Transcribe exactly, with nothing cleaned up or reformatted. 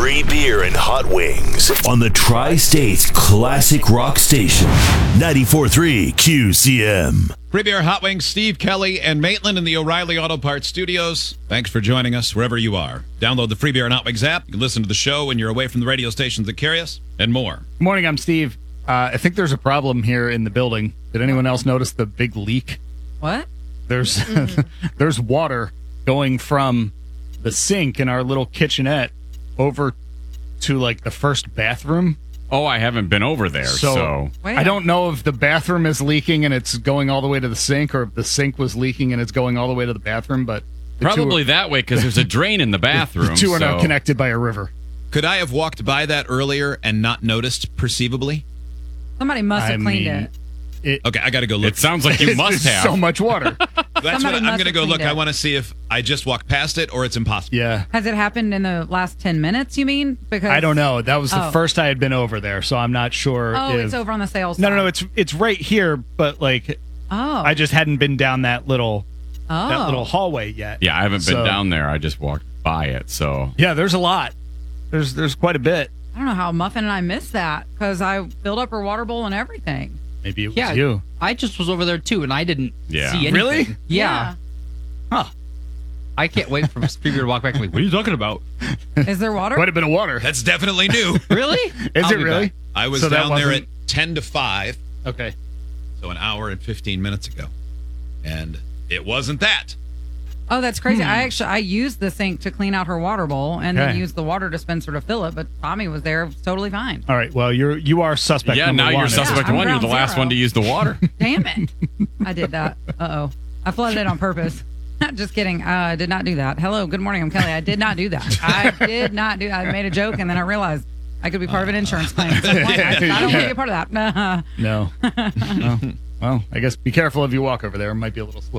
Free beer and hot wings on the Tri-State's classic rock station, ninety-four point three Q C M. Free beer, hot wings, Steve Kelly and Maitland in the O'Reilly Auto Parts studios. Thanks for joining us wherever you are. Download the Free Beer and Hot Wings app. You can listen to the show when you're away from the radio stations that carry us and more. Good morning, I'm Steve. Uh, I think there's a problem here in the building. Did anyone else notice the big leak? What? There's there's water going from the sink in our little kitchenette over to like the first bathroom. Oh, I haven't been over there, so, so. I don't know if the bathroom is leaking and it's going all the way to the sink, or if the sink was leaking and it's going all the way to the bathroom. But the probably are, that way because there's a drain in the bathroom. The two are so. now connected by a river. Could I have walked by that earlier and not noticed perceivably? Somebody must have I cleaned mean, it. It, Okay, I got to go look. It sounds like you must there's have. so much water. That's Somebody what I'm must going to have go cleaned look. it. I want to see if I just walked past it or it's impossible. Yeah. Has it happened in the last ten minutes, you mean? Because I don't know. That was the Oh. first I had been over there, so I'm not sure. Oh, if, it's over on the sales No, no, side. no. It's it's right here, but like Oh. I just hadn't been down that little oh. that little hallway yet. Yeah, I haven't been So- down there. I just walked by it, so. Yeah, there's a lot. There's there's quite a bit. I don't know how Muffin and I missed that because I filled up her water bowl and everything. Maybe it was Yeah, you. I just was over there too, and I didn't Yeah. see anything. Really? Yeah. Huh. I can't wait for Free Beer to walk back and be like, what are you talking about? Is there water? Quite a bit of water. That's definitely new. Really? Is I'll it be really? back. I was So that down there at wasn't- ten to five, Okay. so an hour and fifteen minutes ago. And it wasn't that. Oh, that's crazy. Hmm. I actually I used the sink to clean out her water bowl and then Okay. used the water dispenser to fill it, but Tommy was there, totally fine. All right. Well, you're you are suspect. Yeah, number now one. you're suspect I'm one. You're the ground last zero. one to use the water. Damn it. I did that. Uh-oh. I flooded it on purpose. Just kidding. Uh, I did not do that. Hello, good morning. I'm Kelly. I did not do that. I did not do that. I made a joke, and then I realized I could be part of an insurance claim. At some point. I, I don't want to be a part of that. No. well, well, I guess be careful if you walk over there. It might be a little slippery.